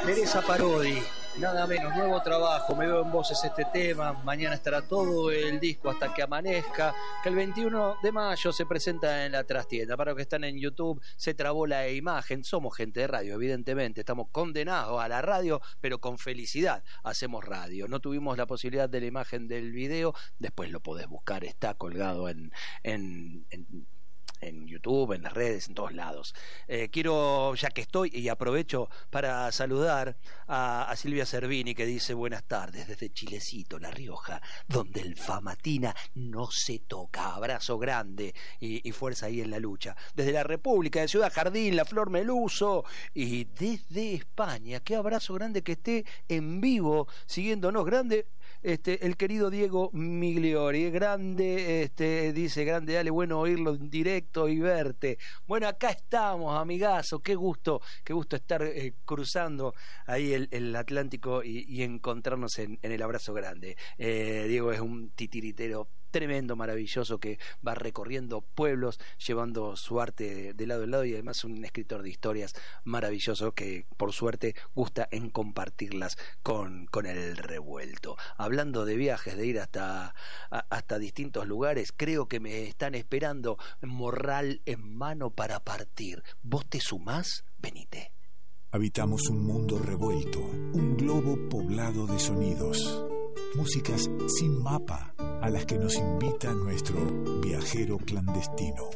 Teresa Parodi, nada menos, nuevo trabajo, Me veo en voces este tema, mañana estará todo el disco hasta que amanezca, que el 21 de mayo se presenta en la trastienda. Para los que están en YouTube, se trabó la imagen, somos gente de radio, evidentemente, estamos condenados a la radio, pero con felicidad hacemos radio. No tuvimos la posibilidad de la imagen del video, después lo podés buscar, está colgado en YouTube, en las redes, en todos lados. Quiero, ya que estoy, y aprovecho para saludar a Silvia Cervini, que dice: buenas tardes desde Chilecito, La Rioja, donde el Famatina no se toca. Abrazo grande y fuerza ahí en la lucha. Desde la República de Ciudad Jardín, La Flor Meluso, y desde España, qué abrazo grande que esté en vivo siguiéndonos. Grande el querido Diego Migliori, grande, dice: grande, dale, bueno oírlo en directo y verte. Bueno, acá estamos, amigazo, qué gusto estar cruzando ahí el Atlántico y encontrarnos en el abrazo grande. Diego es un titiritero tremendo, maravilloso, que va recorriendo pueblos, llevando su arte de lado en lado, y además un escritor de historias maravilloso que por suerte gusta en compartirlas con el revuelto. Hablando de viajes, de ir hasta distintos lugares, creo que me están esperando morral en mano para partir. ¿Vos te sumás? Venite. Habitamos un mundo revuelto, un globo poblado de sonidos, músicas sin mapa a las que nos invita nuestro viajero clandestino.